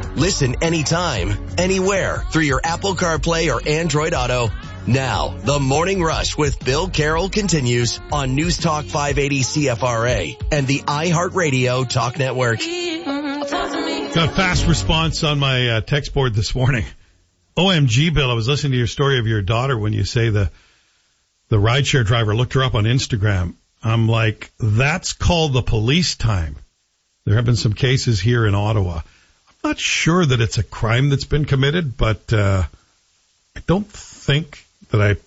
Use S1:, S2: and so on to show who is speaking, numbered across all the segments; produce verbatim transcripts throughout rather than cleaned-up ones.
S1: Listen anytime, anywhere through your Apple CarPlay or Android Auto. Now, the Morning Rush with Bill Carroll continues on News Talk five eighty C F R A and the iHeartRadio Talk Network.
S2: Got fast response on my uh, text board this morning. O M G, Bill, I was listening to your story of your daughter when you say the the rideshare driver looked her up on Instagram. I'm like, that's called the police time. There have been some cases here in Ottawa. I'm not sure that it's a crime that's been committed, but uh I don't think that I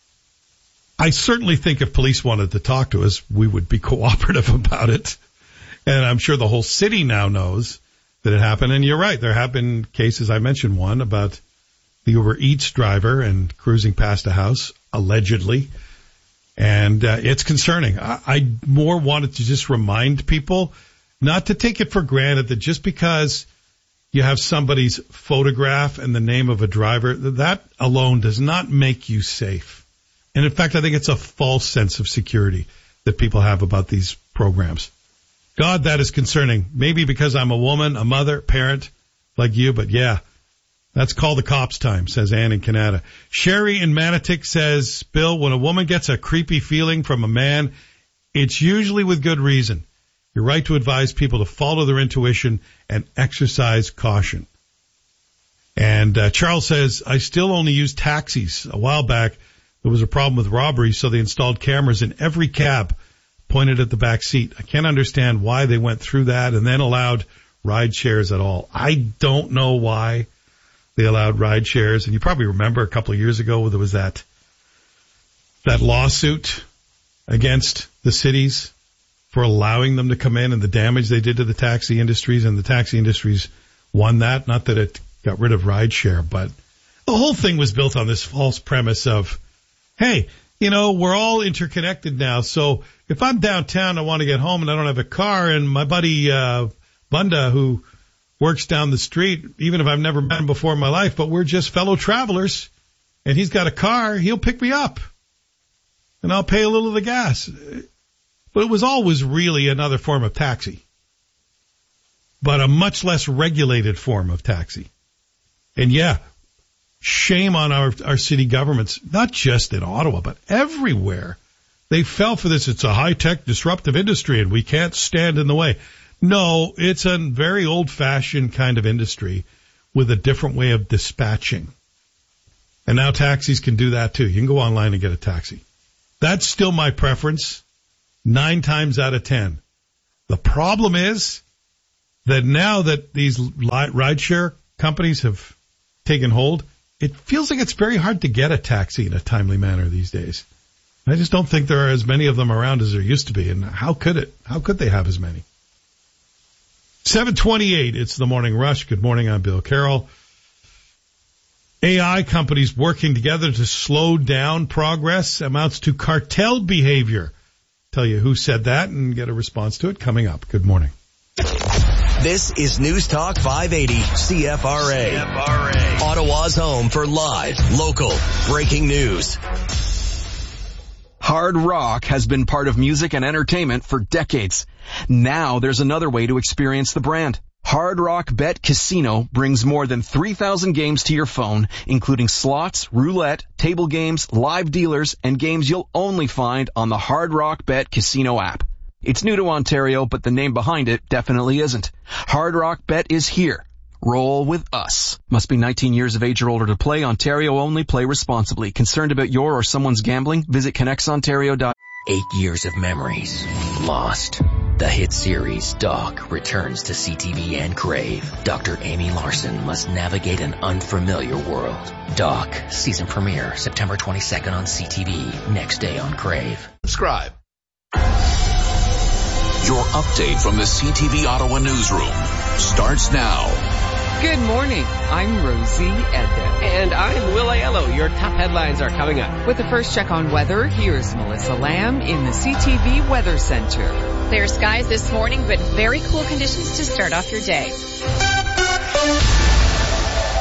S2: I certainly think if police wanted to talk to us, we would be cooperative about it. And I'm sure the whole city now knows that it happened. And you're right, there have been cases. I mentioned one about the Uber Eats driver and cruising past a house, allegedly. And uh, it's concerning. I, I more wanted to just remind people not to take it for granted that just because you have somebody's photograph and the name of a driver, that alone does not make you safe. And in fact, I think it's a false sense of security that people have about these programs. God, that is concerning. Maybe because I'm a woman, a mother, parent like you, but yeah. That's called the cops time, says Ann in Canada. Sherry in Manotick says, Bill, when a woman gets a creepy feeling from a man, it's usually with good reason. You're right to advise people to follow their intuition and exercise caution. And uh, Charles says, I still only use taxis. A while back, there was a problem with robbery, so they installed cameras in every cab pointed at the back seat. I can't understand why they went through that and then allowed ride shares at all. I don't know why they allowed ride shares. And you probably remember a couple of years ago there was that that lawsuit against the cities for allowing them to come in and the damage they did to the taxi industries, and the taxi industries won that. Not that it got rid of ride share, but the whole thing was built on this false premise of, hey, you know, we're all interconnected now. So if I'm downtown, I want to get home and I don't have a car, and my buddy uh Bunda, who works down the street, even if I've never met him before in my life, but we're just fellow travelers, and he's got a car, he'll pick me up, and I'll pay a little of the gas. But it was always really another form of taxi, but a much less regulated form of taxi. And yeah, shame on our, our city governments, not just in Ottawa, but everywhere. They fell for this. It's a high-tech disruptive industry, and we can't stand in the way. No, it's a very old-fashioned kind of industry with a different way of dispatching. And now taxis can do that too. You can go online and get a taxi. That's still my preference, nine times out of ten. The problem is that now that these rideshare companies have taken hold, it feels like it's very hard to get a taxi in a timely manner these days. I just don't think there are as many of them around as there used to be. And how could it? How could they have as many? seven twenty-eight, it's the Morning Rush. Good morning, I'm Bill Carroll. A I companies working together to slow down progress amounts to cartel behavior. Tell you who said that and get a response to it coming up. Good morning.
S1: This is News Talk five eighty C F R A. C F R A. Ottawa's home for live, local, breaking news.
S3: Hard rock has been part of music and entertainment for decades. Now there's another way to experience the brand. Hard Rock Bet Casino brings more than three thousand games to your phone, including slots, roulette, table games, live dealers, and games you'll only find on the Hard Rock Bet Casino app. It's new to Ontario, but the name behind it definitely isn't. Hard Rock Bet is here. Roll with us. Must be nineteen years of age or older to play. Ontario only. Play responsibly. Concerned about your or someone's gambling? Visit connects ontario dot com.
S4: Eight years of memories lost. The hit series Doc returns to C T V and Crave. Doctor Amy Larson must navigate an unfamiliar world. Doc, season premiere September twenty-second on C T V. Next day on Crave.
S5: Subscribe. Your update from the C T V Ottawa newsroom starts now.
S6: Good morning. I'm Rosie Edna.
S7: And I'm Will Aiello. Your top headlines are coming up.
S6: With the first check on weather, here's Melissa Lamb in the C T V Weather Center.
S8: Clear skies this morning, but very cool conditions to start off your day.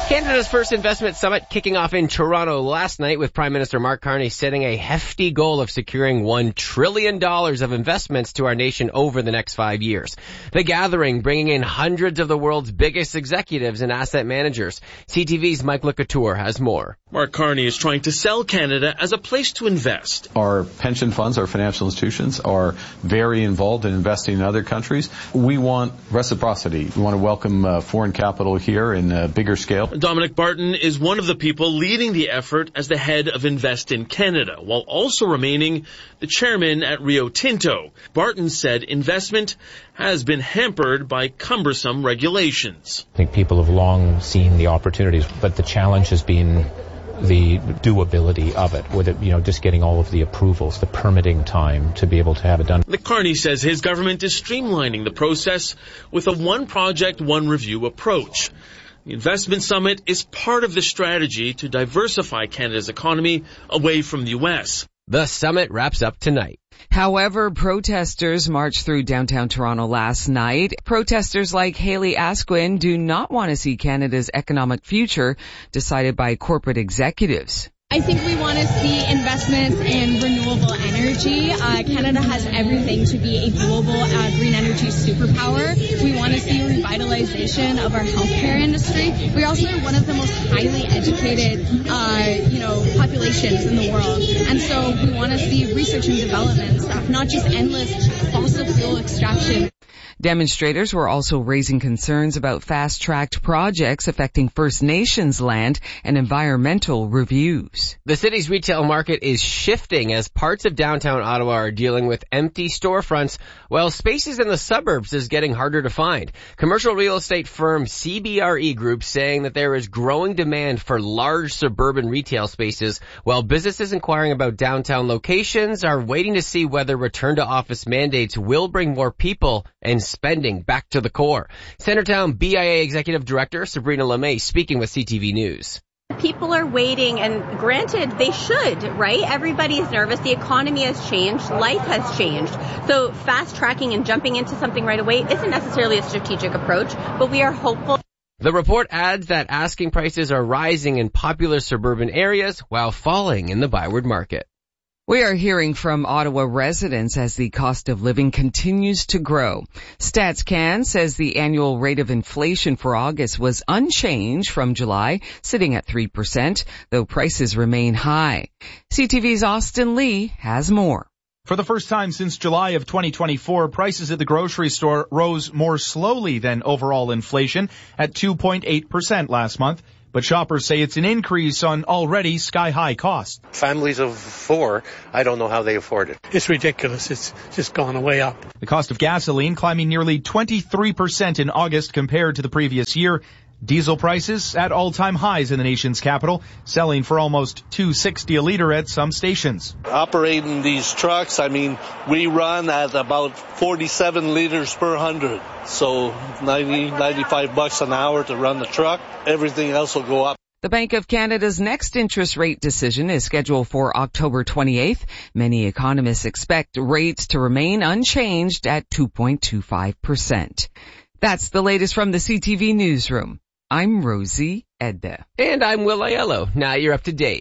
S7: Canada's first investment summit kicking off in Toronto last night with Prime Minister Mark Carney setting a hefty goal of securing one trillion dollars of investments to our nation over the next five years. The gathering bringing in hundreds of the world's biggest executives and asset managers. C T V's Mike LeCouture has more.
S9: Mark Carney is trying to sell Canada as a place to invest.
S10: Our pension funds, our financial institutions are very involved in investing in other countries. We want reciprocity. We want to welcome uh, foreign capital here in a bigger scale.
S9: Dominic Barton is one of the people leading the effort as the head of Invest in Canada, while also remaining the chairman at Rio Tinto. Barton said investment has been hampered by cumbersome regulations.
S11: I think people have long seen the opportunities, but the challenge has been the doability of it, with it, you know, just getting all of the approvals, the permitting time to be able to have it done.
S9: Carney says his government is streamlining the process with a one project, one review approach. The Investment Summit is part of the strategy to diversify Canada's economy away from the U S.
S7: The summit wraps up tonight.
S6: However, protesters marched through downtown Toronto last night. Protesters like Haley Asquin do not want to see Canada's economic future decided by corporate executives.
S12: I think we want to see investments in renewable energy. Uh, Canada has everything to be a global uh, green energy superpower. We want to see revitalization of our healthcare industry. We also are one of the most highly educated, uh, you know, populations in the world. And so we want to see research and development stuff, not just endless fossil fuel extraction.
S6: Demonstrators were also raising concerns about fast-tracked projects affecting First Nations land and environmental reviews.
S7: The city's retail market is shifting as parts of downtown Ottawa are dealing with empty storefronts, while spaces in the suburbs is getting harder to find. Commercial real estate firm C B R E Group saying that there is growing demand for large suburban retail spaces, while businesses inquiring about downtown locations are waiting to see whether return-to-office mandates will bring more people and spending back to the core. Centertown B I A Executive Director Sabrina LeMay speaking with C T V News.
S13: People are waiting, and granted, they should, right? Everybody's nervous. The economy has changed. Life has changed. So fast tracking and jumping into something right away isn't necessarily a strategic approach, but we are hopeful.
S7: The report adds that asking prices are rising in popular suburban areas while falling in the Byward market.
S6: We are hearing from Ottawa residents as the cost of living continues to grow. StatsCan says the annual rate of inflation for August was unchanged from July, sitting at three percent, though prices remain high. C T V's Austin Lee has more.
S14: For the first time since July of twenty twenty-four, prices at the grocery store rose more slowly than overall inflation at two point eight percent last month. But shoppers say it's an increase on already sky-high costs.
S15: Families of four, I don't know how they afford it.
S16: It's ridiculous. It's just gone way up.
S14: The cost of gasoline climbing nearly twenty-three percent in August compared to the previous year. Diesel prices at all-time highs in the nation's capital, selling for almost two dollars and sixty cents a liter at some stations.
S17: Operating these trucks, I mean, we run at about forty-seven liters per hundred. So ninety, ninety-five bucks an hour to run the truck. Everything else will go up.
S6: The Bank of Canada's next interest rate decision is scheduled for October twenty-eighth. Many economists expect rates to remain unchanged at two point two five percent. That's the latest from the C T V newsroom. I'm Rosie Edda.
S7: And I'm Will Aiello. Now you're up to date.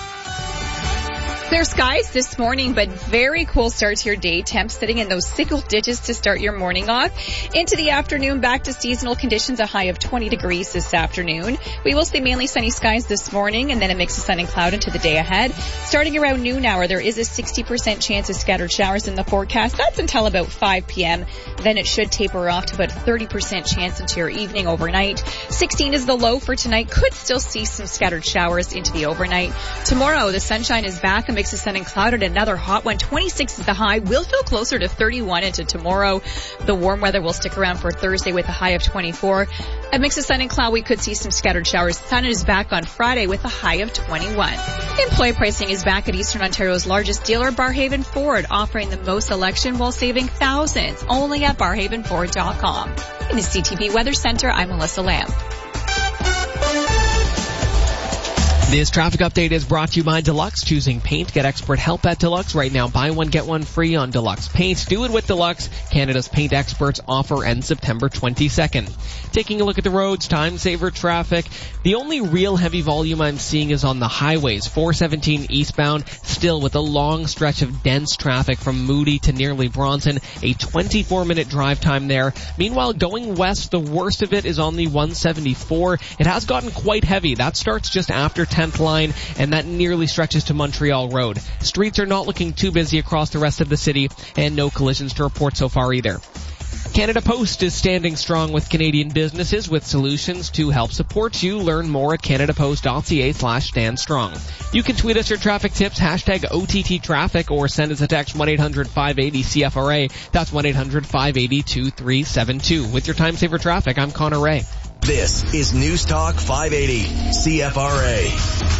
S8: Clear skies this morning, but very cool start to your day. Temps sitting in those single digits to start your morning off. Into the afternoon, back to seasonal conditions, a high of twenty degrees this afternoon. We will see mainly sunny skies this morning, and then a mix of sun and cloud into the day ahead. Starting around noon hour, there is a sixty percent chance of scattered showers in the forecast. That's until about five p.m. Then it should taper off to about thirty percent chance into your evening overnight. sixteen is the low for tonight. Could still see some scattered showers into the overnight. Tomorrow, the sunshine is back. A mix of sun and cloud and another hot one. twenty-six is the high. We'll feel closer to thirty-one into tomorrow. The warm weather will stick around for Thursday with a high of twenty-four. A mix of sun and cloud. We could see some scattered showers. Sun is back on Friday with a high of twenty-one. Employee pricing is back at Eastern Ontario's largest dealer, Barhaven Ford, offering the most selection while saving thousands only at barhaven ford dot com. In the C T V Weather Center, I'm Melissa Lamb.
S18: This traffic update is brought to you by Deluxe. Choosing paint, get expert help at Deluxe. Right now, buy one, get one free on Deluxe Paint. Do it with Deluxe. Canada's paint experts offer ends September twenty-second. Taking a look at the roads, time saver traffic. The only real heavy volume I'm seeing is on the highways. four seventeen eastbound, still with a long stretch of dense traffic from Moody to nearly Bronson. A twenty-four minute drive time there. Meanwhile, going west, the worst of it is on the one seventy-four. It has gotten quite heavy. That starts just after tenth line, and that nearly stretches to Montreal Road. Streets are not looking too busy across the rest of the city, and no collisions to report so far either. Canada Post is standing strong with Canadian businesses with solutions to help support you. Learn more at canadapost.ca slash stand strong. You can tweet us your traffic tips, hashtag O T T traffic, or send us a text one eight hundred five eighty C F R A. That's one eight hundred five eighty two three seven two. With your time saver traffic, I'm Connor Ray.
S1: This is News Talk five eighty C F R A.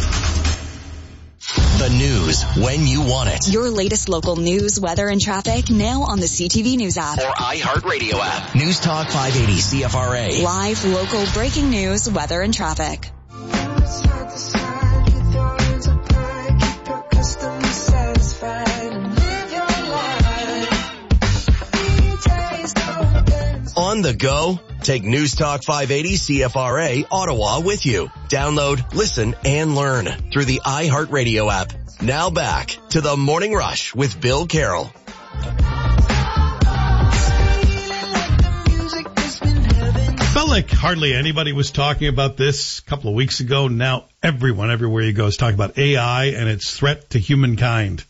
S1: The news when you want it.
S19: Your latest local news, weather, and traffic now on the C T V News app.
S1: Or iHeartRadio app. News Talk five eighty C F R A.
S19: Live, local, breaking news, weather, and traffic.
S1: On the go? Take News Talk five eighty C F R A Ottawa with you. Download, listen, and learn through the iHeartRadio app. Now back to the Morning Rush with Bill Carroll.
S2: Felt like hardly anybody was talking about this a couple of weeks ago. Now everyone, everywhere you go, is talking about A I and its threat to humankind.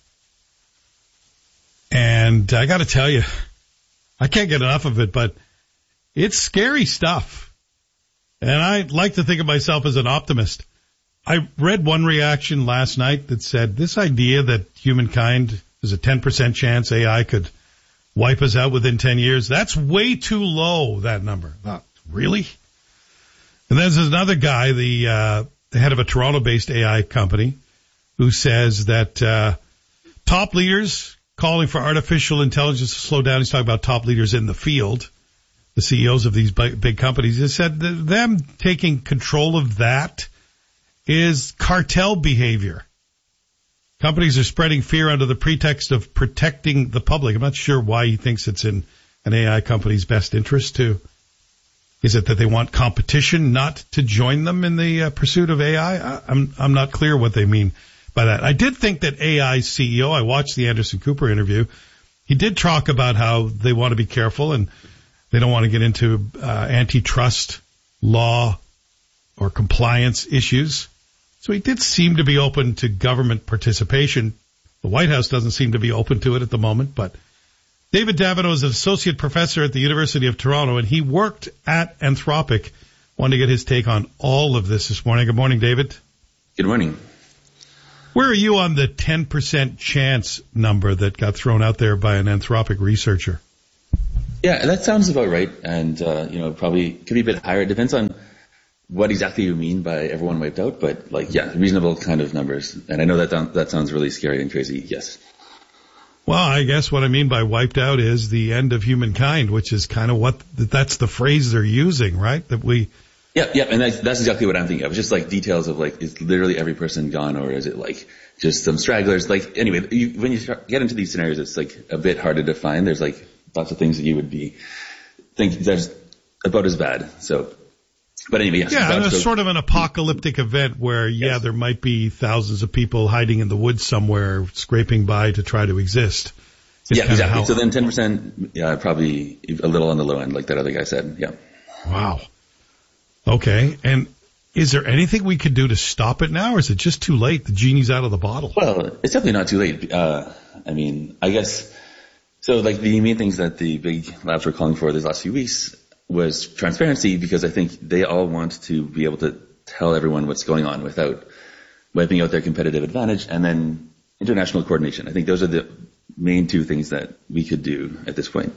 S2: And I got to tell you, I can't get enough of it, but it's scary stuff. And I like to think of myself as an optimist. I read one reaction last night that said this idea that humankind, there's a ten percent chance A I could wipe us out within ten years, that's way too low, that number. Not really? And then there's another guy, the, uh, the head of a Toronto-based A I company, who says that uh, top leaders calling for artificial intelligence to slow down. He's talking about top leaders in the field, the C E Os of these big companies. He said that them taking control of that is cartel behavior. Companies are spreading fear under the pretext of protecting the public. I'm not sure why he thinks it's in an A I company's best interest to. Is it that they want competition not to join them in the uh, pursuit of A I? I? I'm I'm not clear what they mean by that. I did think that A I C E O, I watched the Anderson Cooper interview, he did talk about how they want to be careful and they don't want to get into uh, antitrust law or compliance issues. So he did seem to be open to government participation. The White House doesn't seem to be open to it at the moment, but David Davidow is an associate professor at the University of Toronto, and he worked at Anthropic. Wanted to get his take on all of this this morning. Good morning, David.
S20: Good morning.
S2: Where are you on the ten percent chance number that got thrown out there by an Anthropic researcher?
S20: Yeah, that sounds about right. And, uh, you know, probably could be a bit higher. It depends on what exactly you mean by everyone wiped out. But, like, yeah, reasonable kind of numbers. And I know that that sounds really scary and crazy. Yes.
S2: Well, I guess what I mean by wiped out is the end of humankind, which is kind of what, that's the phrase they're using, right? That we...
S20: Yeah, yeah, and that's, that's exactly what I'm thinking of. It's just like details of like, is literally every person gone, or is it like just some stragglers? Like, anyway, you, when you start, get into these scenarios, it's like a bit harder to define. There's like lots of things that you would be think there's about as bad. So, but anyway, yes.
S2: Yeah, it's sort of an apocalyptic event where, yeah, yes, there might be thousands of people hiding in the woods somewhere, scraping by to try to exist. It's
S20: yeah, exactly.
S2: How,
S20: so then ten percent, yeah, probably a little on the low end, like that other guy said. Yeah.
S2: Wow. Okay, and is there anything we could do to stop it now, or is it just too late? The genie's out of the bottle.
S20: Well, it's definitely not too late. Uh, I mean, I guess, so like the main things that the big labs were calling for these last few weeks was transparency, because I think they all want to be able to tell everyone what's going on without wiping out their competitive advantage, and then international coordination. I think those are the main two things that we could do at this point.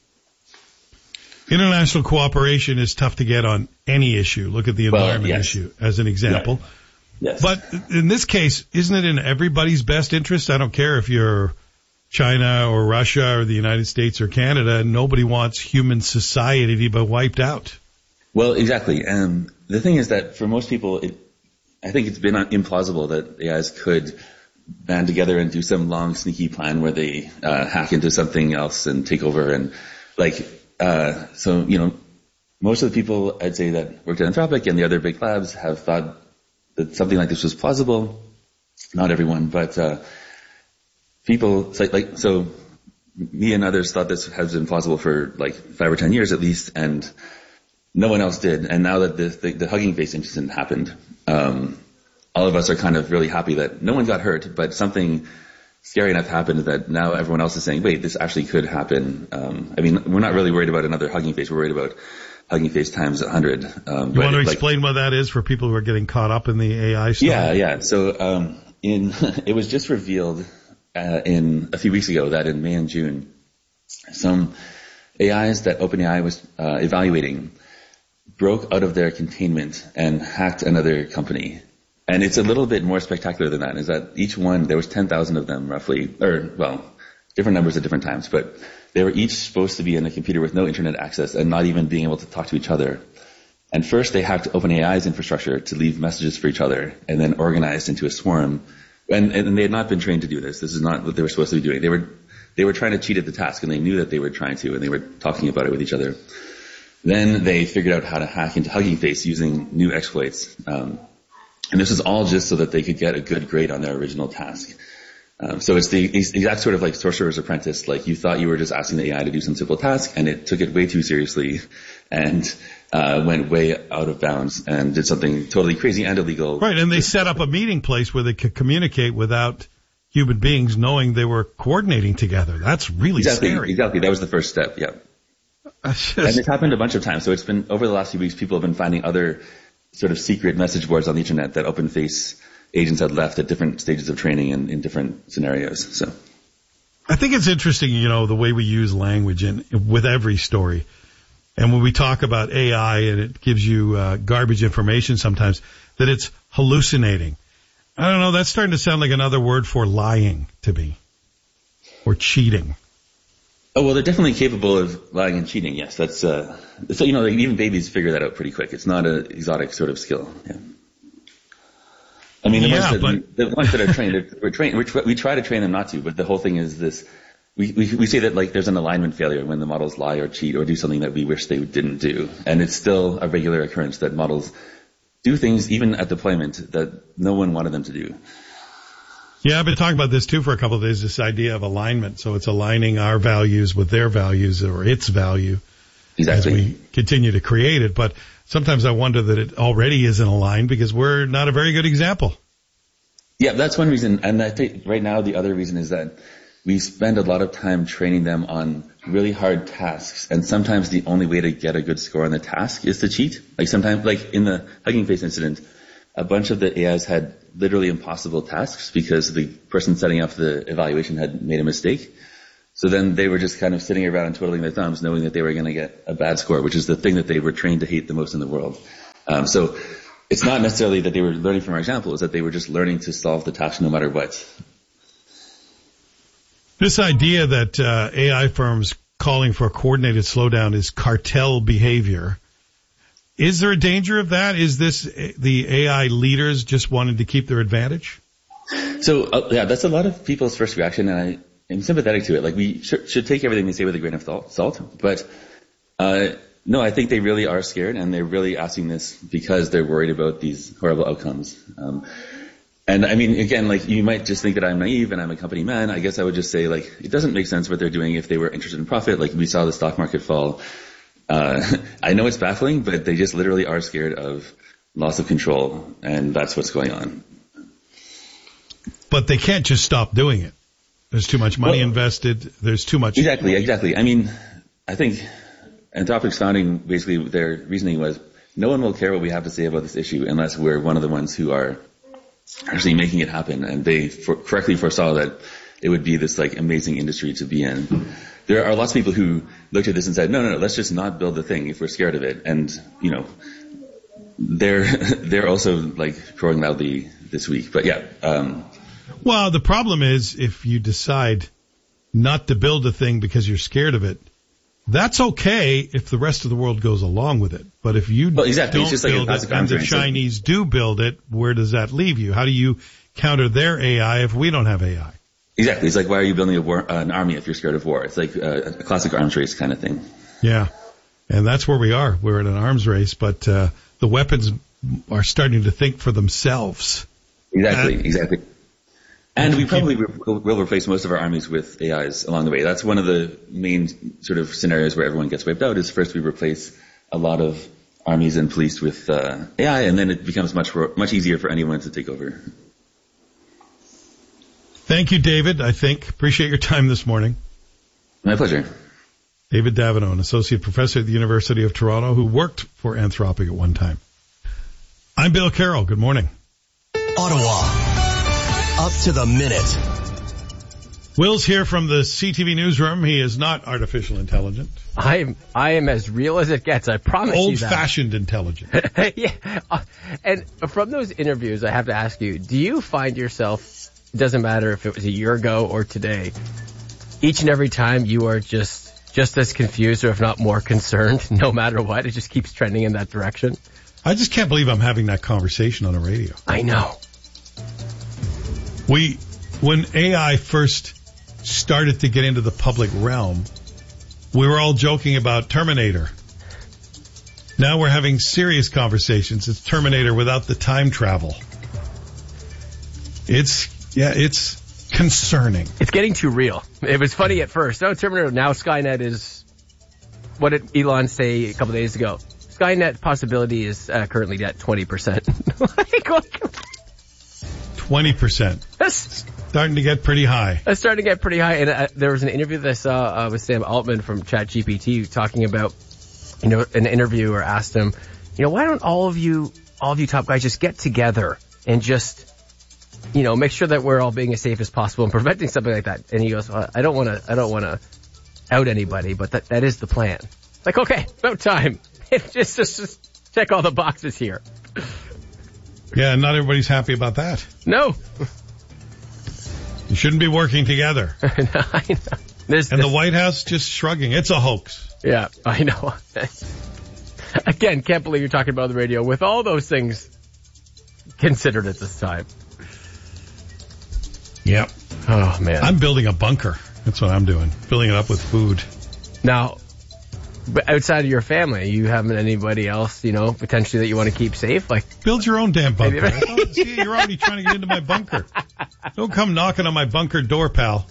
S2: International cooperation is tough to get on any issue. Look at the environment well, yes. issue as an example.
S20: Yes.
S2: But in this case, isn't it in everybody's best interest? I don't care if you're China or Russia or the United States or Canada. Nobody wants human society to be wiped out.
S20: Well, exactly. Um, the thing is that for most people, it, I think it's been implausible that A Is could band together and do some long, sneaky plan where they uh, hack into something else and take over. And like, uh, so, you know, most of the people I'd say that worked at Anthropic and the other big labs have thought that something like this was plausible. Not everyone, but uh, people, like, like, so me and others thought this has been plausible for like five or ten years at least, and no one else did. And now that the, the, the Hugging Face incident happened, um, all of us are kind of really happy that no one got hurt, but something scary enough happened that now everyone else is saying, wait, this actually could happen. Um, I mean, we're not really worried about another Hugging Face. We're worried about Hugging Face times a hundred. Um,
S2: you want to like, explain what that is for people who are getting caught up in the A I stuff?
S20: Yeah, yeah. So, um, in, it was just revealed, uh, in a few weeks ago that in May and June, some A Is that OpenAI was, uh, evaluating broke out of their containment and hacked another company. And it's a little bit more spectacular than that, is that each one, there was ten thousand of them roughly, or, well, different numbers at different times, but they were each supposed to be in a computer with no internet access and not even being able to talk to each other. And first they hacked OpenAI's infrastructure to leave messages for each other and then organized into a swarm. And, and they had not been trained to do this. This is not what they were supposed to be doing. They were, they were trying to cheat at the task, and they knew that they were trying to, and they were talking about it with each other. Then they figured out how to hack into Hugging Face using new exploits. Um, And this is all just so that they could get a good grade on their original task. Um, so it's the exact sort of like Sorcerer's Apprentice. Like you thought you were just asking the A I to do some simple task, and it took it way too seriously and uh went way out of bounds and did something totally crazy and illegal.
S2: Right, and they set up a meeting place where they could communicate without human beings knowing they were coordinating together. That's really
S20: exactly,
S2: scary.
S20: Exactly, that was the first step, yeah. Just... And it's happened a bunch of times. So it's been, over the last few weeks, people have been finding other sort of secret message boards on the internet that OpenFace agents had left at different stages of training and in different scenarios. So
S2: I think it's interesting, you know, the way we use language in with every story. And when we talk about A I and it gives you uh, garbage information sometimes, that it's hallucinating. I don't know, that's starting to sound like another word for lying to me. Or cheating.
S20: Oh, well, they're definitely capable of lying and cheating, yes. That's, uh, so, you know, like, even babies figure that out pretty quick. It's not an exotic sort of skill. Yeah. I mean, the,
S2: yeah,
S20: ones that,
S2: but...
S20: the ones that are trained, we're trained, we're, we try to train them not to, but the whole thing is this, we, we, we say that like there's an alignment failure when the models lie or cheat or do something that we wish they didn't do. And it's still a regular occurrence that models do things even at deployment that no one wanted them to do.
S2: Yeah, I've been talking about this too for a couple of days, this idea of alignment. So it's aligning our values with their values or its value
S20: exactly.
S2: as we continue to create it. But sometimes I wonder that it already isn't aligned because we're not a very good example.
S20: Yeah, that's one reason. And I think right now the other reason is that we spend a lot of time training them on really hard tasks. And sometimes the only way to get a good score on the task is to cheat. Like sometimes, like in the Hugging Face incident, a bunch of the A Is had literally impossible tasks because the person setting up the evaluation had made a mistake. So then they were just kind of sitting around and twiddling their thumbs knowing that they were going to get a bad score, which is the thing that they were trained to hate the most in the world. Um, so it's not necessarily that they were learning from our example, it's that they were just learning to solve the task no matter what.
S2: This idea that uh, A I firms calling for a coordinated slowdown is cartel behavior. Is there a danger of that? Is this the A I leaders just wanting to keep their advantage?
S20: So, uh, yeah, that's a lot of people's first reaction, and I am sympathetic to it. Like, we sh- should take everything they say with a grain of salt, but uh no, I think they really are scared, and they're really asking this because they're worried about these horrible outcomes. Um, and I mean, again, like, you might just think that I'm naive and I'm a company man. I guess I would just say, like, it doesn't make sense what they're doing if they were interested in profit. Like, we saw the stock market fall. Uh, I know it's baffling, but they just literally are scared of loss of control, and that's what's going on.
S2: But they can't just stop doing it. There's too much money well, invested. There's too much.
S20: Exactly, exactly. I mean, I think Anthropic's founding, basically their reasoning was, no one will care what we have to say about this issue unless we're one of the ones who are actually making it happen. And they for, correctly foresaw that it would be this like amazing industry to be in. There are lots of people who looked at this and said, no, no, no, let's just not build the thing if we're scared of it. And, you know, they're, they're also like crowing loudly this week. But yeah. Um,
S2: well, the problem is if you decide not to build a thing because you're scared of it, That's okay if the rest of the world goes along with it. But if you
S20: well, exactly.
S2: don't
S20: it's just
S2: build
S20: like
S2: it and the Chinese do build it, where does that leave you? How do you counter their A I if we don't have A I?
S20: Exactly. It's like, why are you building a war, uh, an army if you're scared of war? It's like uh, a classic arms race kind of thing.
S2: Yeah. And that's where we are. We're in an arms race, but uh, the weapons are starting to think for themselves.
S20: Exactly,
S2: and,
S20: exactly. And we probably re- will replace most of our armies with A Is along the way. That's one of the main sort of scenarios where everyone gets wiped out, is first we replace a lot of armies and police with uh, A I, and then it becomes much much easier for anyone to take over.
S2: Thank you, David, I think. Appreciate your time this morning.
S20: My pleasure.
S2: David Davineau, an associate professor at the University of Toronto who worked for Anthropic at one time. I'm Bill Carroll. Good morning.
S1: Ottawa. Up to the minute.
S2: Will's here from the C T V newsroom. He is not artificial intelligent.
S7: I am, I am as real as it gets. I promise you that.
S2: Old-fashioned intelligent.
S7: Yeah. Uh, and from those interviews, I have to ask you, do you find yourself, it doesn't matter if it was a year ago or today, each and every time you are just, just as confused or if not more concerned, no matter what, it just keeps trending in that direction?
S2: I just can't believe I'm having that conversation on the radio.
S7: I know.
S2: We, when A I first started to get into the public realm, we were all joking about Terminator. Now we're having serious conversations. It's Terminator without the time travel. It's, yeah, it's concerning.
S7: It's getting too real. It was funny at first. Oh, Terminator, now Skynet is, what did Elon say a couple days ago? Skynet possibility is uh, currently at twenty percent.
S2: twenty percent.
S7: That's
S2: starting to get pretty high.
S7: That's starting to get pretty high. And uh, there was an interview that I saw uh, with Sam Altman from ChatGPT talking about, you know, an interviewer asked him, you know, why don't all of you, all of you top guys just get together and just, you know, make sure that we're all being as safe as possible and preventing something like that. And he goes, well, I don't want to, I don't want to out anybody, but that, that is the plan. Like, okay, about time. just, just, just check all the boxes here.
S2: Yeah, not everybody's happy about that.
S7: No.
S2: You shouldn't be working together.
S7: I know. There's,
S2: and
S7: this,
S2: the White House just shrugging. It's a hoax.
S7: Yeah, I know. Again, can't believe you're talking about the radio with all those things considered at this time.
S2: Yep.
S7: Oh, man.
S2: I'm building a bunker. That's what I'm doing. Filling it up with food.
S7: Now, but outside of your family, you haven't anybody else, you know, potentially that you want to keep safe? Like,
S2: build your own damn bunker. Oh, see, you're already trying to get into my bunker. Don't come knocking on my bunker door, pal.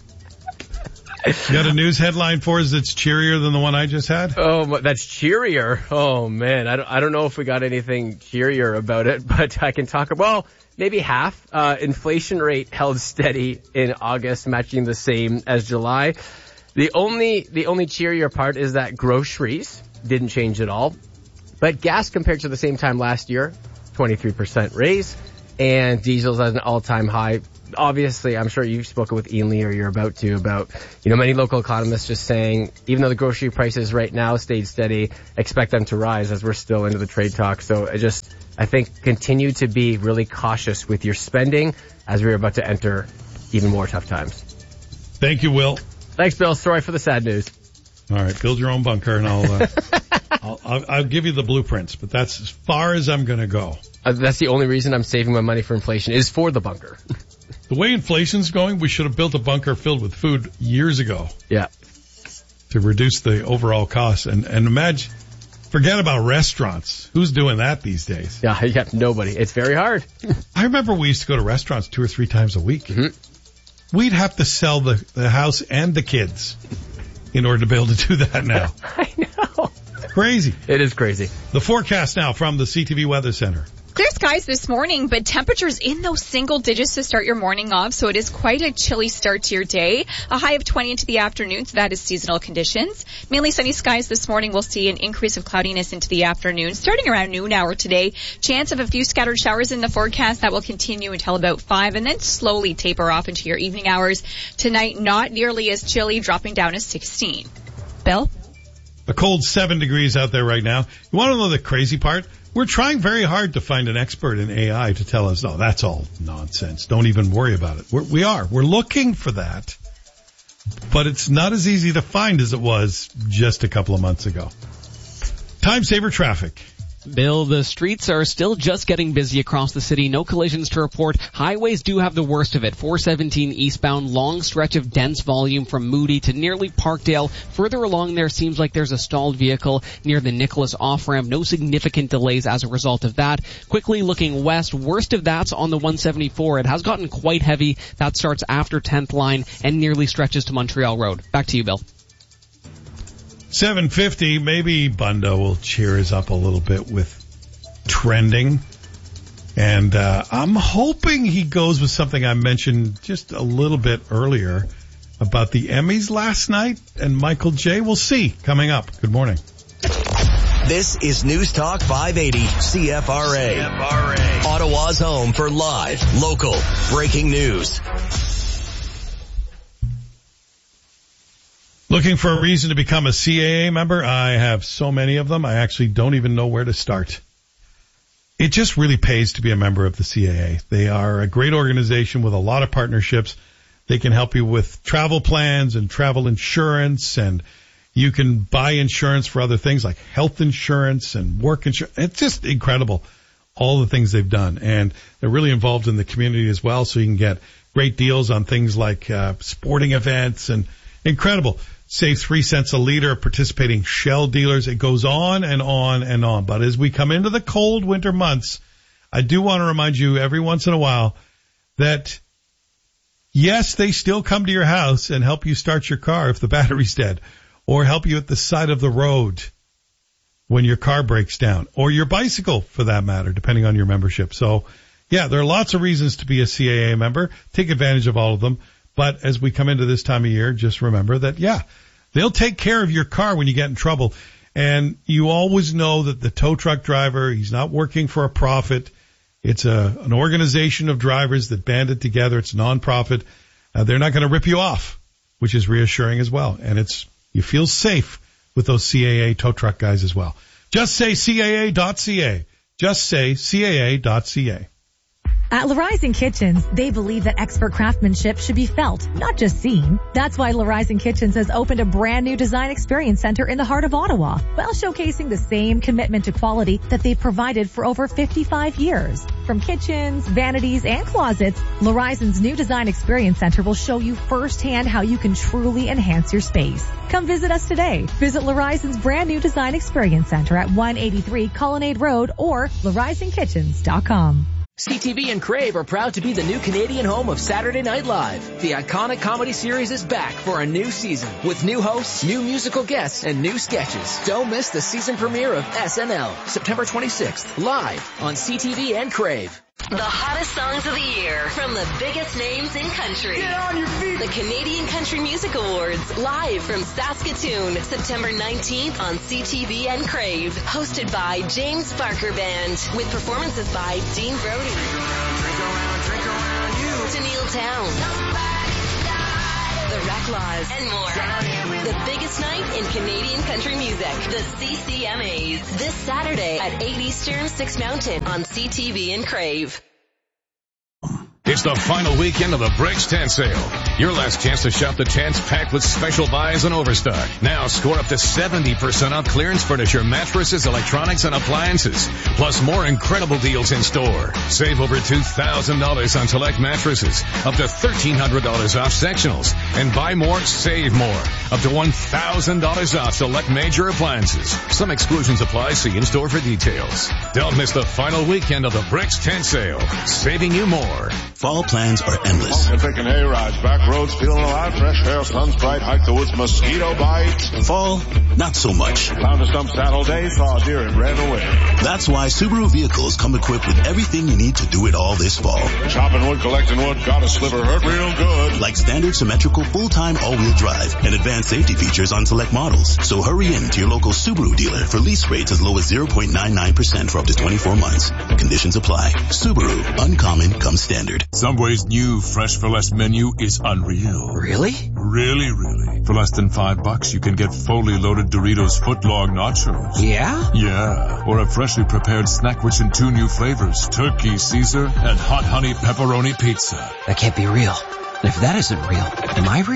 S2: You got a news headline for us that's cheerier than the one I just had?
S7: Oh, that's cheerier. Oh, man. I don't, I don't know if we got anything cheerier about it, but I can talk about, well, maybe half. Uh, inflation rate held steady in August, matching the same as July. The only, the only cheerier part is that groceries didn't change at all. But gas compared to the same time last year, twenty-three percent raise, and diesel's at an all-time high. Obviously, I'm sure you've spoken with Ian Lee, or you're about to, about, you know, many local economists just saying, even though the grocery prices right now stayed steady, expect them to rise as we're still into the trade talk. So I just, I think, continue to be really cautious with your spending as we're about to enter even more tough times.
S2: Thank you, Will.
S7: Thanks, Bill. Sorry for the sad news.
S2: All right, build your own bunker, and I'll, uh, I'll, I'll, I'll give you the blueprints, but that's as far as I'm going to go.
S7: Uh, that's the only reason I'm saving my money for inflation, is for the bunker.
S2: The way inflation's going, we should have built a bunker filled with food years ago.
S7: Yeah.
S2: To reduce the overall cost. And, and imagine, forget about restaurants. Who's doing that these days?
S7: Yeah, yeah, nobody. It's very hard.
S2: I remember we used to go to restaurants two or three times a week.
S7: Mm-hmm.
S2: We'd have to sell the, the house and the kids in order to be able to do that now.
S7: I know.
S2: Crazy.
S7: It is crazy.
S2: The forecast now from the C T V Weather Center.
S8: Clear skies this morning, but temperatures in those single digits to start your morning off, so it is quite a chilly start to your day. A high of twenty into the afternoon, so that is seasonal conditions. Mainly sunny skies this morning. We'll see an increase of cloudiness into the afternoon, starting around noon hour today. Chance of a few scattered showers in the forecast. That will continue until about five, and then slowly taper off into your evening hours. Tonight, not nearly as chilly, dropping down to sixteen. Bill?
S2: A cold seven degrees out there right now. You want to know the crazy part? We're trying very hard to find an expert in A I to tell us, no, that's all nonsense. Don't even worry about it. We're, we are. We're looking for that. but it's not as easy to find as it was just a couple of months ago. Time saver traffic.
S18: Bill, the streets are still just getting busy across the city. No collisions to report. Highways do have the worst of it. four seventeen eastbound, long stretch of dense volume from Moody to nearly Parkdale. Further along there seems like there's a stalled vehicle near the Nicholas off-ramp. No significant delays as a result of that. Quickly looking west, worst of that's on the one seventy-four. It has gotten quite heavy. That starts after tenth line and nearly stretches to Montreal Road. Back to you, Bill.
S2: seven fifty, maybe Bundo will cheer us up a little bit with trending. And uh, I'm hoping he goes with something I mentioned just a little bit earlier about the Emmys last night and Michael J. We'll see coming up. Good morning.
S1: This is News Talk five eighty C F R A. C F R A. Ottawa's home for live, local, breaking news.
S2: Looking for a reason to become a C A A member? I have so many of them, I actually don't even know where to start. It just really pays to be a member of the C A A. They are a great organization with a lot of partnerships. They can help you with travel plans and travel insurance, and you can buy insurance for other things like health insurance and work insurance. It's just incredible, all the things they've done. And they're really involved in the community as well, so you can get great deals on things like uh, sporting events and incredible. Save three cents a liter, participating Shell dealers. It goes on and on and on. But as we come into the cold winter months, I do want to remind you every once in a while that, yes, they still come to your house and help you start your car if the battery's dead, or help you at the side of the road when your car breaks down, or your bicycle for that matter, depending on your membership. So, yeah, there are lots of reasons to be a C A A member. Take advantage of all of them. But as we come into this time of year, just remember that, yeah, they'll take care of your car when you get in trouble. And you always know that the tow truck driver, he's not working for a profit. It's a, an organization of drivers that banded together. It's nonprofit. Uh, they're not going to rip you off, which is reassuring as well. And it's, you feel safe with those C A A tow truck guys as well. Just say C A A dot C A. Just say C A A dot C A.
S21: At Larizon Kitchens, they believe that expert craftsmanship should be felt, not just seen. That's why Larizon Kitchens has opened a brand new design experience center in the heart of Ottawa, while showcasing the same commitment to quality that they've provided for over fifty-five years. From kitchens, vanities, and closets, Larizon's new design experience center will show you firsthand how you can truly enhance your space. Come visit us today. Visit Larizon's brand new design experience center at one eighty-three Colonnade Road or larizon kitchens dot com.
S22: C T V and Crave are proud to be the new Canadian home of Saturday Night Live. The iconic comedy series is back for a new season with new hosts, new musical guests, and new sketches. Don't miss the season premiere of S N L, September twenty-sixth, live on C T V and Crave.
S23: The hottest songs of the year from the biggest names in country. Get on your feet. The Canadian Country Music Awards, live from Saskatoon, September nineteenth on C T V and Crave. Hosted by James Barker Band, with performances by Dean Brody, Tennille Town, The Reclaws, and more. The biggest night in Canadian country music, the C C M As. This Saturday at eight Eastern, six Mountain on C T V and Crave.
S24: It's the final weekend of the Bricks Tent Sale. Your last chance to shop the tents packed with special buys and overstock. Now score up to seventy percent off clearance furniture, mattresses, electronics, and appliances. Plus more incredible deals in store. Save over two thousand dollars on select mattresses. Up to thirteen hundred dollars off sectionals. And buy more, save more. Up to one thousand dollars off select major appliances. Some exclusions apply. See in store for details. Don't miss the final weekend of the Bricks Tent Sale. Saving you more.
S25: Fall plans are endless.
S26: Taking hay rides, back roads, feeling alive, fresh air, sun's bright, hike the woods, mosquito bite.
S25: Fall, not so much.
S26: Found a stump saddle day, saw a deer and ran away.
S25: That's why Subaru vehicles come equipped with everything you need to do it all this fall.
S26: Chopping wood, collecting wood, got a sliver, hurt real good.
S25: Like standard symmetrical full-time all-wheel drive and advanced safety features on select models. So hurry in to your local Subaru dealer for lease rates as low as zero point nine nine percent for up to twenty-four months. Conditions apply. Subaru, uncommon comes standard.
S27: Subway's new Fresh for Less menu is unreal.
S22: Really?
S27: Really, really. For less than five bucks, you can get fully loaded Doritos footlong nachos.
S22: Yeah?
S27: Yeah. Or a freshly prepared snack rich in two new flavors, turkey Caesar and hot honey pepperoni pizza.
S22: That can't be real. And if that isn't real, am I real?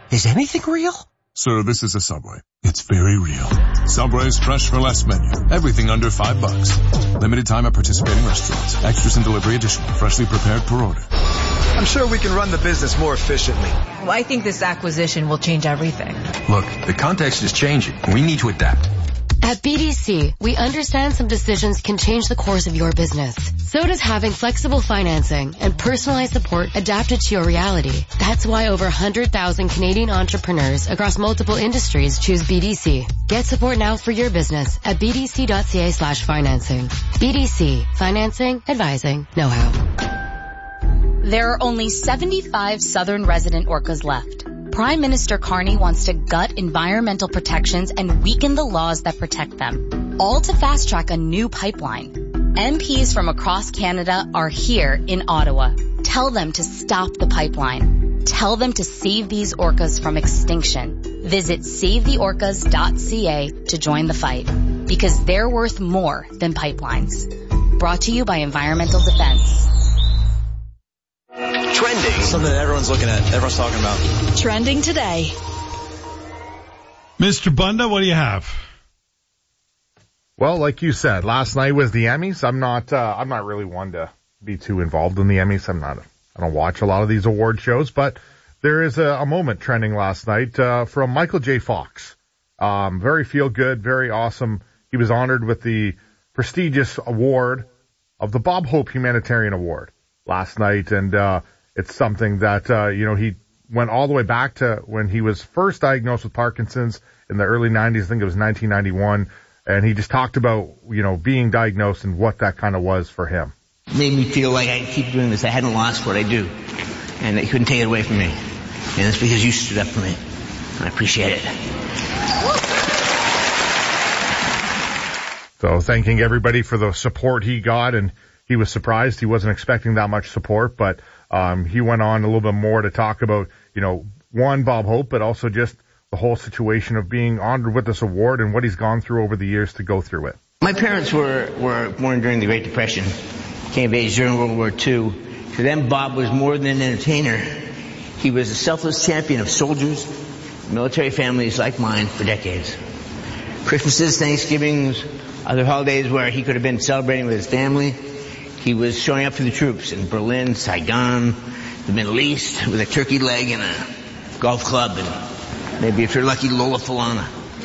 S3: Is anything real?
S27: Sir, this is a Subway. It's very real. Subway's fresh for less menu. Everything under five bucks. Limited time at participating restaurants. Extras and delivery additional. Freshly prepared per order.
S4: I'm sure we can run the business more efficiently.
S5: Well, I think this acquisition will change everything.
S4: Look, the context is changing. We need to adapt.
S9: At B D C, we understand some decisions can change the course of your business. So does having flexible financing and personalized support adapted to your reality. That's why over one hundred thousand Canadian entrepreneurs across multiple industries choose B D C. Get support now for your business at bdc.ca slash financing. B D C. Financing, advising, know-how.
S10: There are only seventy-five southern resident orcas left. Prime Minister Carney wants to gut environmental protections and weaken the laws that protect them, all to fast-track a new pipeline. M Ps from across Canada are here in Ottawa. Tell them to stop the pipeline. Tell them to save these orcas from extinction. Visit save the orcas dot c a to join the fight, because they're worth more than pipelines. Brought to you by Environmental Defense.
S1: Trending.
S4: Something that everyone's looking at, everyone's talking about.
S10: Trending today.
S2: Mister Bunda, what do you have?
S11: Well, like you said, last night was the Emmys. I'm not, uh, I'm not really one to be too involved in the Emmys. I'm not, I don't watch a lot of these award shows, but there is a, a moment trending last night, uh, from Michael J. Fox. Um, very feel good, very awesome. He was honored with the prestigious award of the Bob Hope Humanitarian Award last night. And, uh, it's something that, uh, you know, he went all the way back to when he was first diagnosed with Parkinson's in the early nineties. I think it was nineteen ninety-one. And he just talked about, you know, being diagnosed and what that kind of was for him.
S12: It made me feel like I keep doing this. I hadn't lost what I do. And they couldn't take it away from me. And it's because you stood up for me. I appreciate it.
S11: So thanking everybody for the support he got, and he was surprised. He wasn't expecting that much support, but um he went on a little bit more to talk about, you know, one, Bob Hope, but also just the whole situation of being honored with this award and what he's gone through over the years to go through it.
S12: My parents were, were born during the Great Depression, came of age during World War Two. To them, Bob was more than an entertainer. He was a selfless champion of soldiers, military families like mine for decades. Christmases, Thanksgivings, other holidays where he could have been celebrating with his family, he was showing up for the troops in Berlin, Saigon, the Middle East, with a turkey leg and a golf club, and maybe if you're lucky, Lola Falana.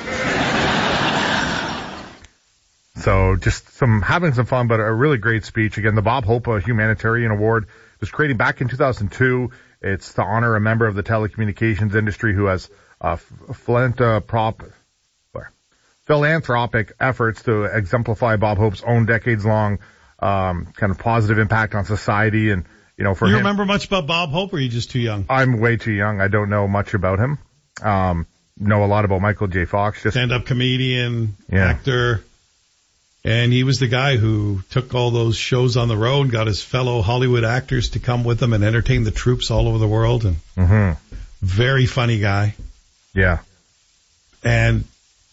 S11: So just some having some fun, but a really great speech. Again, the Bob Hope Humanitarian Award was created back in two thousand two. It's to honor a member of the telecommunications industry who has uh, philanthrop, philanthropic efforts to exemplify Bob Hope's own decades-long um kind of positive impact on society. And, you know, for
S2: you
S11: him,
S2: remember much about Bob Hope, or are you just too young?
S11: I'm way too young. I don't know much about him. Um, know a lot about Michael J. Fox. Just
S2: stand-up comedian,
S11: yeah. actor.
S2: And he was the guy who took all those shows on the road, got his fellow Hollywood actors to come with him and entertain the troops all over the world. And
S11: mm-hmm.
S2: very funny guy.
S11: Yeah.
S2: And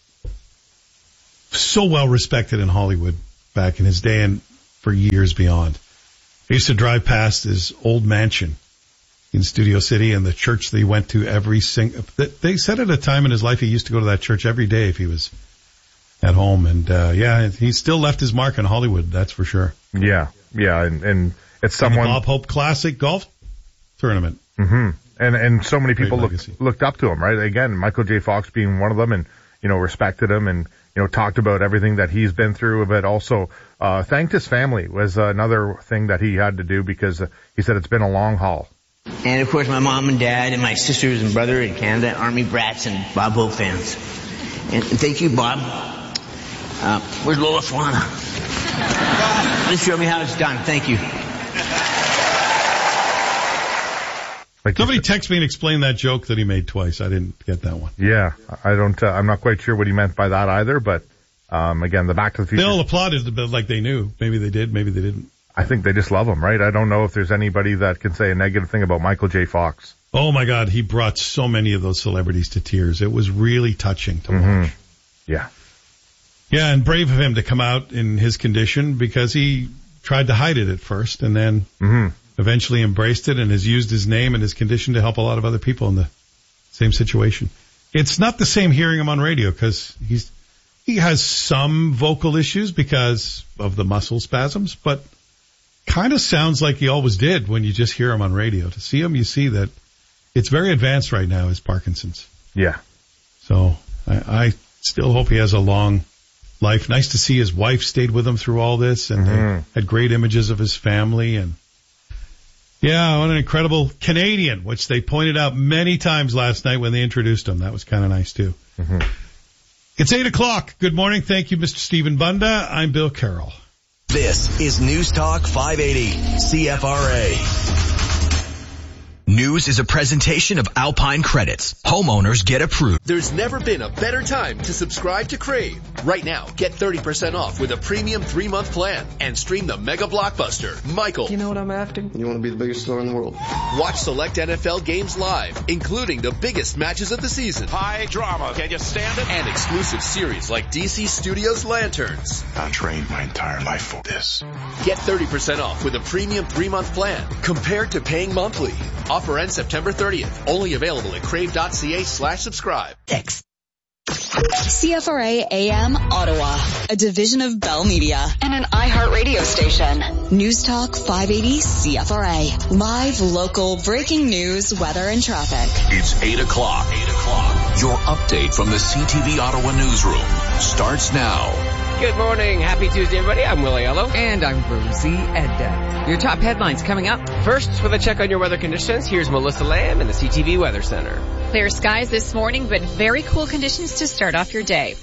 S2: so well respected in Hollywood back in his day and for years beyond. I used to drive past his old mansion in Studio City and the church that he went to every single, they said at a time in his life he used to go to that church every day if he was at home. And, uh, yeah, he still left his mark in Hollywood, that's for sure.
S11: Yeah, yeah, and, and it's someone...
S2: And the Bob Hope Classic Golf Tournament.
S11: Mm-hmm. And, and so many people looked, looked up to him, right? Again, Michael J. Fox being one of them, and, you know, respected him and, you know, talked about everything that he's been through, but also, uh, thanked his family was another thing that he had to do because uh, he said it's been a long haul.
S12: And of course my mom and dad and my sisters and brother in Canada, Army brats and Bob Hope fans. And, and thank you, Bob. Uh, where's Lola Falana? Please show me how it's done. Thank you.
S2: Like Somebody text me and explain that joke that he made twice. I didn't get that one.
S11: Yeah, I don't, uh, I'm not quite sure what he meant by that either, but, um, again, the Back to the Future.
S2: They all applauded a bit like they knew. Maybe they did, maybe they didn't.
S11: I think they just love him, right? I don't know if there's anybody that can say a negative thing about Michael J. Fox.
S2: Oh my God, he brought so many of those celebrities to tears. It was really touching to
S11: mm-hmm.
S2: watch.
S11: Yeah.
S2: Yeah, and brave of him to come out in his condition because he tried to hide it at first and then
S11: mm-hmm.
S2: eventually embraced it and has used his name and his condition to help a lot of other people in the Same situation. It's not the same hearing him on radio because he's, he has some vocal issues because of the muscle spasms, but kind of sounds like he always did when you just hear him on radio. To see him, you see that it's very advanced right now, his Parkinson's.
S11: Yeah.
S2: So I, I still hope he has a long life. Nice to see his wife stayed with him through all this, and mm-hmm. they had great images of his family. And yeah, what an incredible Canadian, which they pointed out many times last night when they introduced him. That was kind of nice too.
S11: Mm-hmm.
S2: It's eight o'clock. Good morning. Thank you, Mister Stephen Bunda. I'm Bill Carroll.
S1: This is News Talk five eighty C F R A. News is a presentation of Alpine Credits. Homeowners get approved.
S3: There's never been a better time to subscribe to Crave. Right now, get thirty percent off with a premium three-month plan and stream the mega blockbuster, Michael.
S6: You know what I'm after? You want to be the biggest star in the world.
S3: Watch select N F L games live, including the biggest matches of the season.
S6: High drama. Can you stand it?
S3: And exclusive series like D C Studios Lanterns.
S6: I trained my entire life for this.
S3: Get thirty percent off with a premium three-month plan compared to paying monthly. Offer ends September thirtieth. Only available at crave.ca slash subscribe.
S19: Thanks. C F R A A M Ottawa, a division of Bell Media and an iHeartRadio station. News Talk five eighty C F R A. Live, local, breaking news, weather, and traffic.
S24: It's eight o'clock. eight o'clock. Your update from the C T V Ottawa newsroom starts now.
S7: Good morning. Happy Tuesday, everybody. I'm Willie Yellow.
S13: And I'm Rosie Edda. Your top headlines coming up.
S7: First, with a check on your weather conditions, here's Melissa Lamb in the C T V Weather Center.
S8: Clear skies this morning, but very cool conditions to start off your day.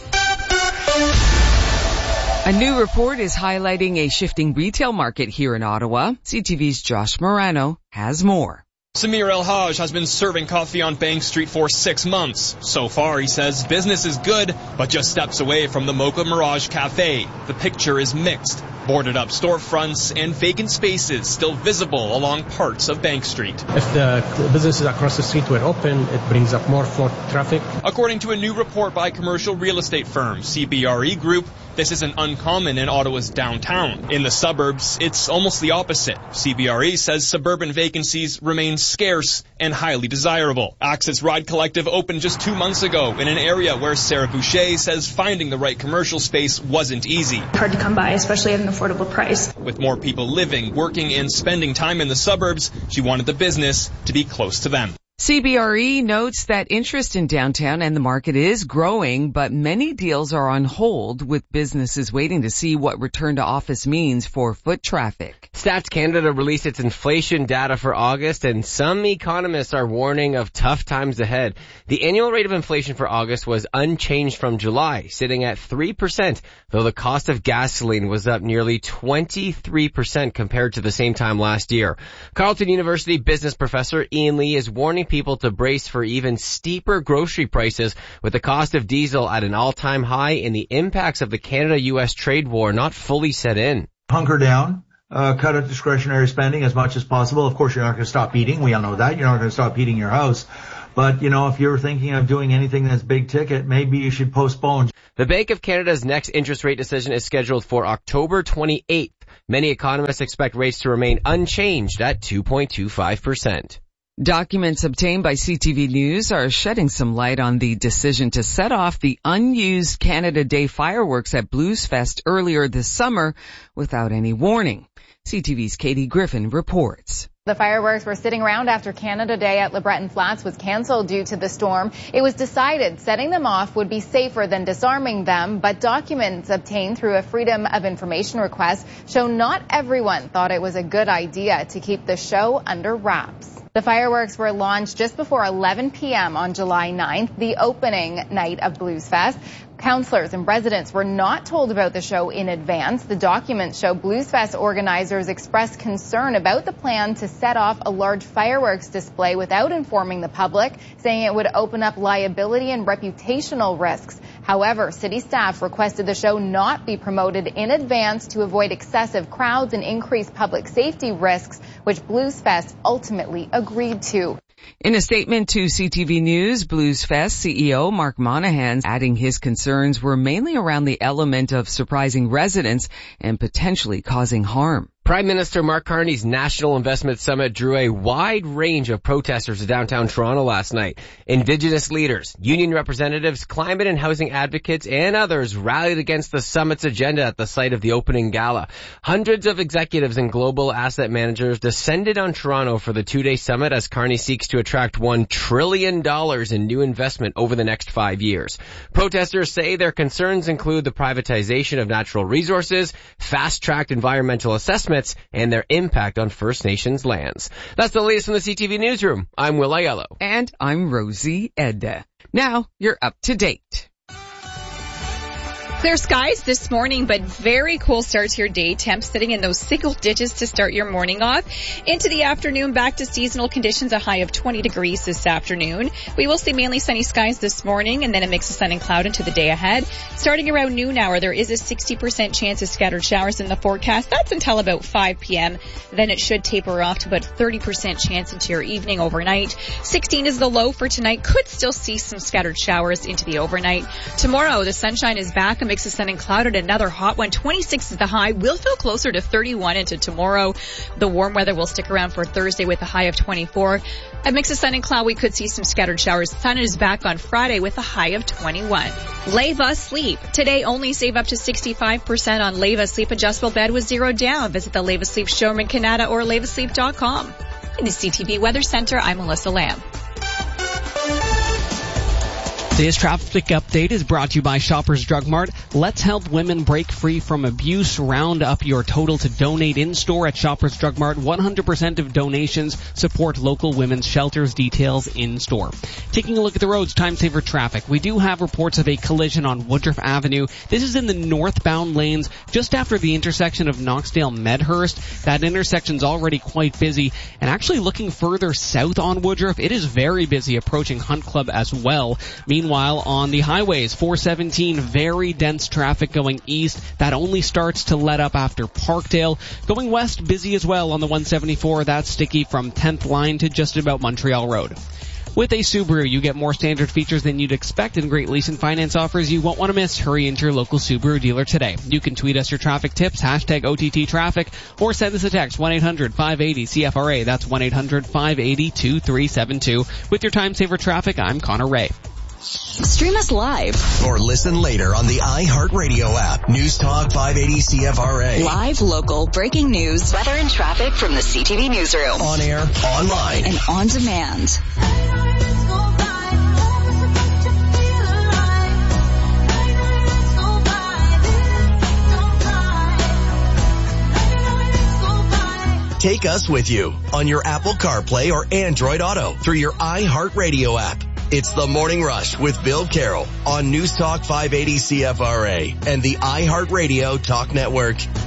S13: A new report is highlighting a shifting retail market here in Ottawa. C T V's Josh Morano has more.
S14: Samir El-Haj has been serving coffee on Bank Street for six months. So far, he says business is good, but just steps away from the Mocha Mirage Cafe. The picture is mixed. Boarded up storefronts and vacant spaces still visible along parts of Bank Street.
S15: If the businesses across the street were open, it brings up more foot traffic.
S14: According to a new report by commercial real estate firm C B R E Group, this isn't uncommon in Ottawa's downtown. In the suburbs, it's almost the opposite. C B R E says suburban vacancies remain scarce and highly desirable. Access Ride Collective opened just two months ago in an area where Sarah Boucher says finding the right commercial space wasn't easy.
S16: Hard to come by, especially at an affordable price.
S14: With more people living, working, and spending time in the suburbs, she wanted the business to be close to them.
S13: C B R E notes that interest in downtown and the market is growing, but many deals are on hold with businesses waiting to see what return to office means for foot traffic.
S7: Stats Canada released its inflation data for August, and some economists are warning of tough times ahead. The annual rate of inflation for August was unchanged from July, sitting at three percent, though the cost of gasoline was up nearly twenty-three percent compared to the same time last year. Carleton University business professor Ian Lee is warning people to brace for even steeper grocery prices, with the cost of diesel at an all-time high and the impacts of the Canada U S trade war not fully set in.
S17: Hunker down, uh, cut out discretionary spending as much as possible. Of course, you're not going to stop eating. We all know that. You're not going to stop heating your house. But, you know, if you're thinking of doing anything that's big ticket, maybe you should postpone.
S7: The Bank of Canada's next interest rate decision is scheduled for October twenty-eighth. Many economists expect rates to remain unchanged at two point two five percent.
S13: Documents obtained by C T V News are shedding some light on the decision to set off the unused Canada Day fireworks at Blues Fest earlier this summer without any warning. C T V's Katie Griffin reports.
S28: The fireworks were sitting around after Canada Day at LeBreton Flats was canceled due to the storm. It was decided setting them off would be safer than disarming them, but documents obtained through a Freedom of Information request show not everyone thought it was a good idea to keep the show under wraps. The fireworks were launched just before eleven p.m. on July ninth, the opening night of Blues Fest. Councillors and residents were not told about the show in advance. The documents show Blues Fest organizers expressed concern about the plan to set off a large fireworks display without informing the public, saying it would open up liability and reputational risks. However, city staff requested the show not be promoted in advance to avoid excessive crowds and increase public safety risks, which Blues Fest ultimately agreed to.
S13: In a statement to C T V News, Blues Fest C E O Mark Monahan adding his concerns were mainly around the element of surprising residents and potentially causing harm.
S7: Prime Minister Mark Carney's National Investment Summit drew a wide range of protesters to downtown Toronto last night. Indigenous leaders, union representatives, climate and housing advocates, and others rallied against the summit's agenda at the site of the opening gala. Hundreds of executives and global asset managers descended on Toronto for the two-day summit as Carney seeks to attract one trillion dollars in new investment over the next five years. Protesters say their concerns include the privatization of natural resources, fast-tracked environmental assessments, and their impact on First Nations lands. That's the latest from the C T V Newsroom. I'm Will Aiello.
S13: And I'm Rosie Edda. Now you're up to date.
S8: Clear skies this morning, but very cool start to your day. Temps sitting in those single digits to start your morning off. Into the afternoon, back to seasonal conditions, a high of twenty degrees this afternoon. We will see mainly sunny skies this morning and then a mix of sun and cloud into the day ahead. Starting around noon hour, there is a sixty percent chance of scattered showers in the forecast. That's until about five p.m. Then it should taper off to about thirty percent chance into your evening overnight. sixteen is the low for tonight. Could still see some scattered showers into the overnight. Tomorrow, the sunshine is back. A mix of sun and cloud and another hot one. twenty-six is the high. We'll feel closer to thirty-one into tomorrow. The warm weather will stick around for Thursday with a high of twenty-four. A mix of sun and cloud. We could see some scattered showers. Sun is back on Friday with a high of twenty-one. Leva Sleep. Today only save up to sixty-five percent on Leva Sleep adjustable bed with zero down. Visit the Leva Sleep showroom in Canada or leva sleep dot com. In the C T V Weather Center, I'm Melissa Lamb.
S18: This traffic update is brought to you by Shoppers Drug Mart. Let's help women break free from abuse. Round up your total to donate in-store at Shoppers Drug Mart. one hundred percent of donations support local women's shelters. Details in-store. Taking a look at the roads, time saver traffic. We do have reports of a collision on Woodruff Avenue. This is in the northbound lanes just after the intersection of Knoxdale-Medhurst. That intersection's already quite busy. And actually looking further south on Woodruff, it is very busy approaching Hunt Club as well. Meanwhile, Meanwhile, on the highways, four seventeen, very dense traffic going east. That only starts to let up after Parkdale. Going west, busy as well on the one seventy-four. That's sticky from tenth line to just about Montreal Road. With a Subaru, you get more standard features than you'd expect in great lease and finance offers you won't want to miss. Hurry into your local Subaru dealer today. You can tweet us your traffic tips, hashtag O T T traffic, or send us a text, one eight hundred five eighty C F R A. That's one eight hundred five eighty two three seven two. With your time saver traffic, I'm Connor Ray.
S19: Stream us live
S1: or listen later on the iHeartRadio app. News Talk five eighty C F R A.
S19: Live, local, breaking news, weather and traffic from the C T V Newsroom.
S1: On air, online,
S19: and on demand.
S1: Take us with you on your Apple CarPlay or Android Auto through your iHeartRadio app. It's the Morning Rush with Bill Carroll on News Talk five eighty C F R A and the iHeartRadio Talk Network.